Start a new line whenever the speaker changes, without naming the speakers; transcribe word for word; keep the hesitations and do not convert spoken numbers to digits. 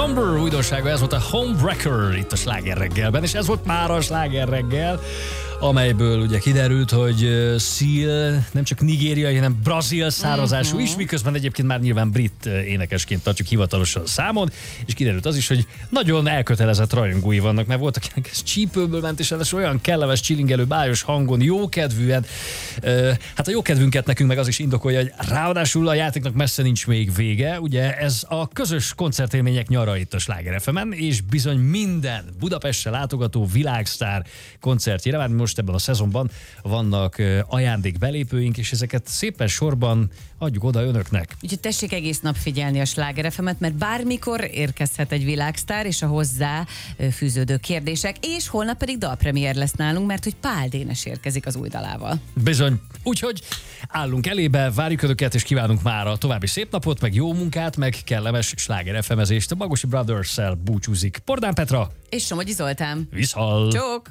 Somber újdonsága, ez volt a Homewrecker itt a Sláger reggelben, és ez volt már a Sláger reggel, amelyből ugye kiderült, hogy uh, Seal nem csak nigériai, hanem brazil származású is, miközben egyébként már nyilván brit uh, énekesként tartjuk hivatalosan számon, és kiderült az is, hogy nagyon elkötelezett rajongói vannak, mert voltak, akinek ez csípőből ment, és ez olyan kellemes, csilingelő, bájos hangon, jókedvűen. Uh, hát a jókedvünket nekünk meg az is indokolja, hogy ráadásul a játéknak messze nincs még vége. Ugye ez a közös koncertélmények nyara itt a Sláger ef emen, és bizony minden Budapestre látogató világsztár koncertjére, már most ebben a szezonban vannak ajándékbelépőink, és ezeket szépen sorban adjuk oda önöknek.
Úgyhogy tessék egész nap figyelni a Sláger ef emet, mert bármikor érkezhet egy világsztár, és a hozzá fűződő kérdések, és holnap pedig dalpremiér lesz nálunk, mert hogy Pál Dénes érkezik az új dalával.
Bizony. Úgyhogy állunk elébe, várjuk önöket, és kívánunk már a további szép napot, meg jó munkát, meg kellemes Sláger ef emezést. A Bagosi Brothers-szel búcsúzik Pordán Petra
és Somogyi Zoltán.
Viszhall!
Csók!